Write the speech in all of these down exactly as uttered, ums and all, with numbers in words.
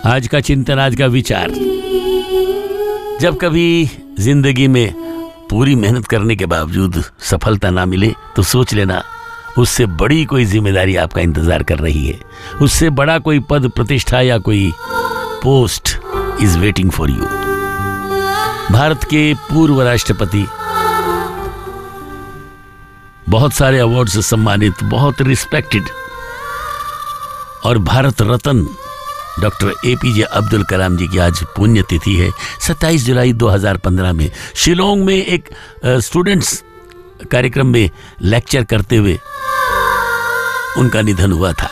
आज का चिंतन, आज का विचार। जब कभी जिंदगी में पूरी मेहनत करने के बावजूद सफलता ना मिले तो सोच लेना उससे बड़ी कोई जिम्मेदारी आपका इंतजार कर रही है, उससे बड़ा कोई पद प्रतिष्ठा या कोई post is waiting for you. Bharat के पूर्व राष्ट्रपति, बहुत सारे अवार्ड से सम्मानित, बहुत रिस्पेक्टेड और भारत रत्न डॉक्टर एपीजे अब्दुल कलाम जी की आज पुण्यतिथि है। सत्ताईस जुलाई दो हज़ार पंद्रह में शिलोंग में एक स्टूडेंट्स कार्यक्रम में लेक्चर करते हुए उनका निधन हुआ था।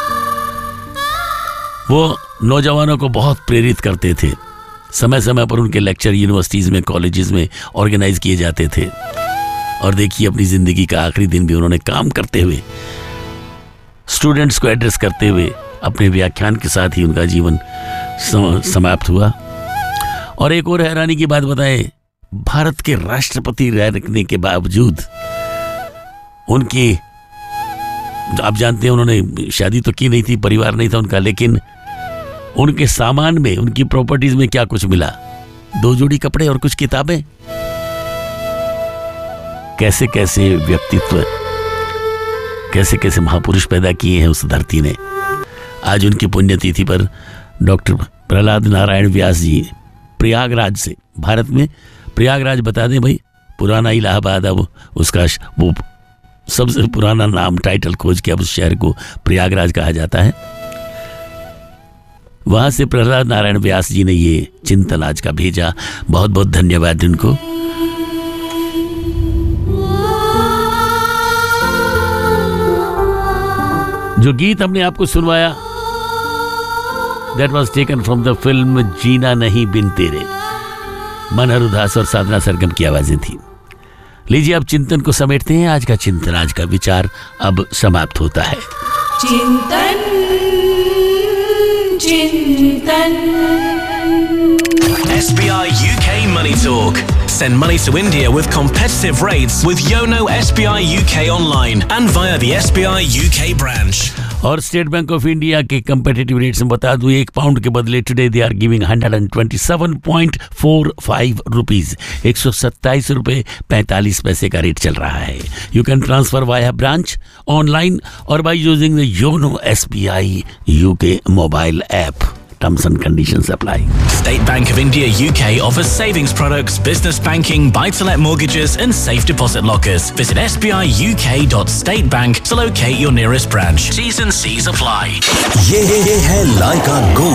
वो नौजवानों को बहुत प्रेरित करते थे। समय समय पर उनके लेक्चर यूनिवर्सिटीज़ में, कॉलेजेस में ऑर्गेनाइज किए जाते थे। और देखिए, अपनी ज़िंदगी का आखिरी दिन भी उन्होंने काम करते हुए, स्टूडेंट्स को एड्रेस करते हुए, अपने व्याख्यान के साथ ही उनका जीवन समाप्त हुआ। और एक और हैरानी की बात बताएं, भारत के राष्ट्रपति रहने के बावजूद उनकी, आप जानते हैं उन्होंने शादी तो की नहीं थी, परिवार नहीं था उनका, लेकिन उनके सामान में, उनकी प्रॉपर्टीज में क्या कुछ मिला? दो जोड़ी कपड़े और कुछ किताबें। कैसे कैसे व्यक्तित्व, कैसे कैसे महापुरुष पैदा किए हैं उस धरती ने। आज उनकी पुण्यतिथि पर डॉक्टर प्रहलाद नारायण व्यास जी प्रयागराज से, भारत में प्रयागराज बता दें भाई, पुराना इलाहाबाद, अब उसका वो सबसे पुराना नाम, टाइटल खोज के अब उस शहर को प्रयागराज कहा जाता है। वहां से प्रहलाद नारायण व्यास जी ने ये चिंतन आज का भेजा। बहुत बहुत धन्यवाद उनको। जो गीत हमने आपको सुनवाया, that was taken from the film जीना नहीं बिन तेरे। मनहर उदास और साधना सरगम की आवाजें थी। लीजिए अब चिंतन को समेटते हैं। आज का चिंतन, आज का विचार अब समाप्त होता है। चिंतन चिंतन S B I U K Money Talk. Send money to India with competitive rates with Yono S B I U K online and via the S B I U K branch. और state bank of India के competitive rates में बता दूं, एक pound के बदले today they are giving one hundred twenty seven point four five rupees, एक सौ सत्ताईस रुपये पैंतालीस पैसे का रेट चल रहा है। You can transfer via branch, online और by using the YONO S B I UK mobile app. Terms and conditions apply. State Bank of India U K offers savings products, business banking, buy-to-let mortgages and safe deposit lockers. Visit s b i u k dot state bank to locate your nearest branch. T's and C's apply. ये है लाइका gold.